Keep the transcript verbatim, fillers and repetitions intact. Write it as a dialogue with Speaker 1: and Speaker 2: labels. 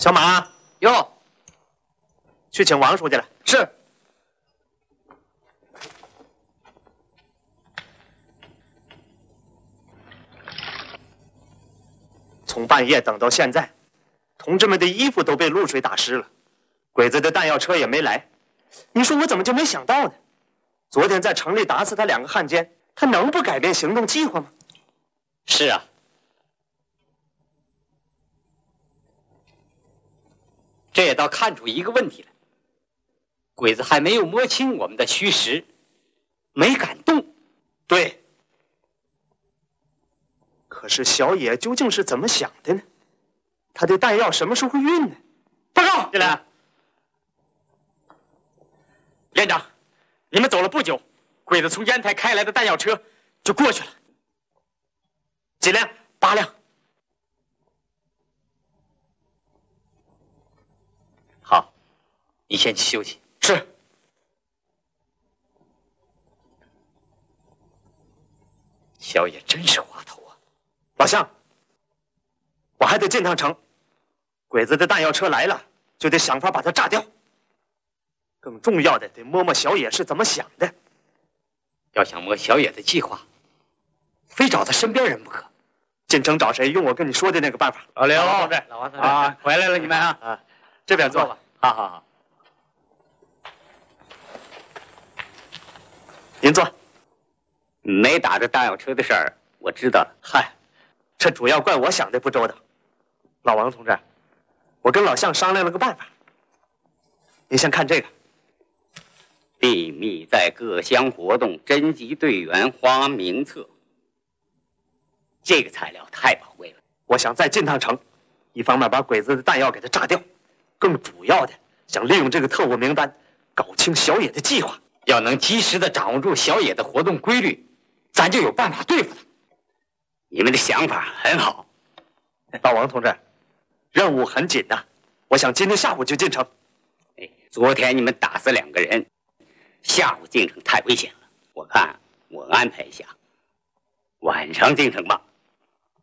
Speaker 1: 小马，
Speaker 2: 哟，
Speaker 1: 去请王书记来。
Speaker 2: 是。
Speaker 1: 从半夜等到现在，同志们的衣服都被露水打湿了，鬼子的弹药车也没来。你说我怎么就没想到呢？昨天在城里打死他两个汉奸，他能不改变行动计划吗？
Speaker 2: 是啊。这也倒看出一个问题来，鬼子还没有摸清我们的虚实，没敢动。
Speaker 1: 对。可是小野究竟是怎么想的呢？他的弹药什么时候运呢？
Speaker 2: 报告，进来。连长，你们走了不久，鬼子从烟台开来的弹药车就过去了。
Speaker 1: 几辆？
Speaker 2: 八辆。好，你先去休息。
Speaker 1: 是。
Speaker 2: 小野真是滑头啊！
Speaker 1: 老乡，我还得进趟城，鬼子的弹药车来了，就得想法把它炸掉。更重要的，得摸摸小野是怎么想的。
Speaker 2: 要想摸小野的计划，非找他身边人不可。
Speaker 1: 进城找谁？用我跟你说的那个办法。
Speaker 2: 老刘
Speaker 1: 同志，
Speaker 2: 老王同志啊，回来了你们啊！
Speaker 1: 啊，这边坐吧。
Speaker 2: 好好好。
Speaker 1: 您坐。
Speaker 2: 没打着弹药车的事儿，我知道了。
Speaker 1: 嗨，这主要怪我想的不周到。老王同志，我跟老向商量了个办法。您先看这个。
Speaker 2: 秘密在各乡活动，征集队员，花名册。这个材料太宝贵了。
Speaker 1: 我想再进趟城，一方面把鬼子的弹药给它炸掉，更主要的想利用这个特务名单，搞清小野的计划。
Speaker 2: 要能及时的掌握住小野的活动规律，咱就有办法对付他。你们的想法很好。
Speaker 1: 老王同志，任务很紧呐、啊，我想今天下午就进城。
Speaker 2: 哎，昨天你们打死两个人，下午进城太危险了。我看我安排一下，晚上进城吧。